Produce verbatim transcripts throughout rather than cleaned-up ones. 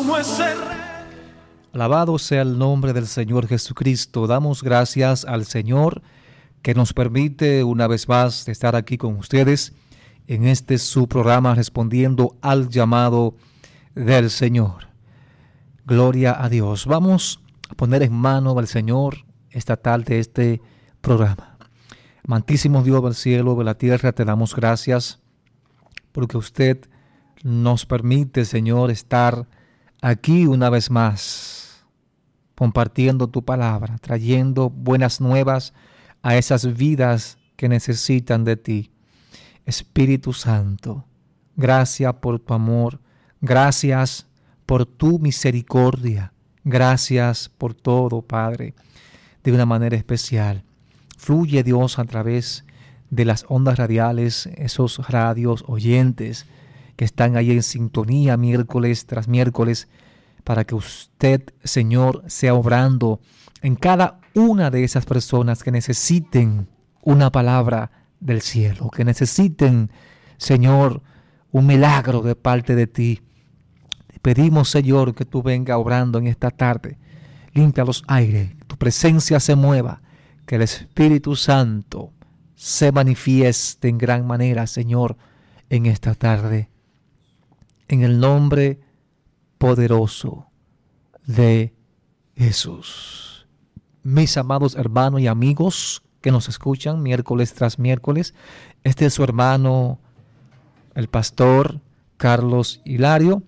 como ese rey. Alabado sea el nombre del Señor Jesucristo. Damos gracias al Señor que nos permite una vez más estar aquí con ustedes en este su programa respondiendo al llamado del Señor. Gloria a Dios. Vamos a poner en mano del Señor esta tarde este programa. Amantísimo Dios del cielo, de la tierra, te damos gracias porque usted nos permite, Señor, estar aquí una vez más, compartiendo tu palabra, trayendo buenas nuevas a esas vidas que necesitan de ti. Espíritu Santo, gracias por tu amor, gracias por tu misericordia, gracias por todo, Padre, de una manera especial. Fluye, Dios, a través de las ondas radiales, esos radios oyentes que están ahí en sintonía miércoles tras miércoles, para que usted, Señor, sea obrando en cada una de esas personas que necesiten una palabra del cielo, que necesiten, Señor, un milagro de parte de ti. Te pedimos, Señor, que tú vengas obrando en esta tarde. Limpia los aires, que tu presencia se mueva, que el Espíritu Santo se manifieste en gran manera, Señor, en esta tarde. En el nombre poderoso de Jesús. Mis amados hermanos y amigos que nos escuchan miércoles tras miércoles, este es su hermano, el pastor Carlos Hilario,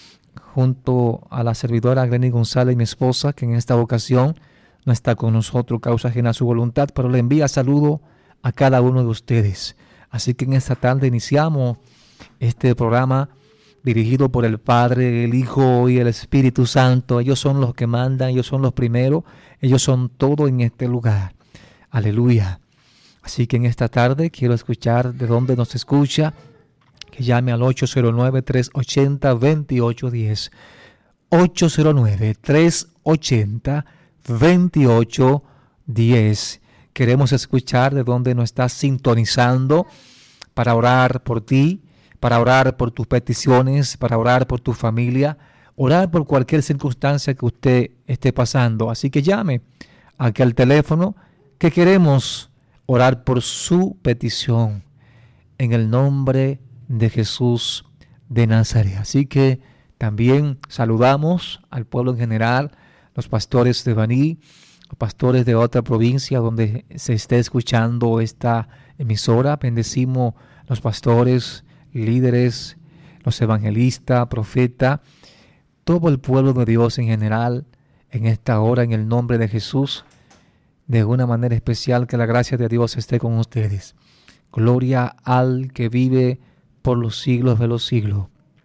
junto a la servidora Glenny González, mi esposa, que en esta ocasión no está con nosotros, causa ajena a su voluntad, pero le envía saludo a cada uno de ustedes. Así que en esta tarde iniciamos este programa dirigido por el Padre, el Hijo y el Espíritu Santo. Ellos son los que mandan, ellos son los primeros, ellos son todo en este lugar. Aleluya. Así que en esta tarde quiero escuchar de dónde nos escucha, que llame al ocho cero nueve, tres ocho cero, dos ocho uno cero. ocho cero nueve, tres ocho cero, dos ocho uno cero. Queremos escuchar de dónde nos estás sintonizando para orar por ti, para orar por tus peticiones, para orar por tu familia, orar por cualquier circunstancia que usted esté pasando. Así que llame aquí al teléfono que queremos orar por su petición en el nombre de Jesús de Nazaret. Así que también saludamos al pueblo en general, los pastores de Baní, los pastores de otra provincia donde se esté escuchando esta emisora. Bendecimos los pastores, líderes, los evangelistas, profetas, todo el pueblo de Dios en general, en esta hora, en el nombre de Jesús, de una manera especial, que la gracia de Dios esté con ustedes. Gloria al que vive por los siglos de los siglos.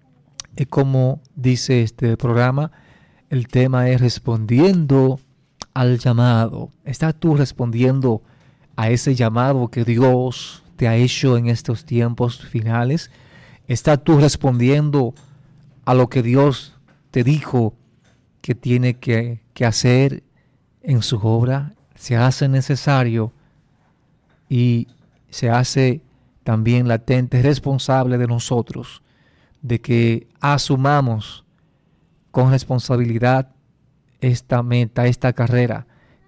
Y como dice este programa, el tema es respondiendo al llamado. ¿Estás tú respondiendo a ese llamado que Dios te ha hecho en estos tiempos finales? ¿Estás tú respondiendo a lo que Dios te dijo que tiene que, que hacer en su obra? Se hace necesario y se hace también latente, responsable de nosotros, de que asumamos con responsabilidad esta meta, esta carrera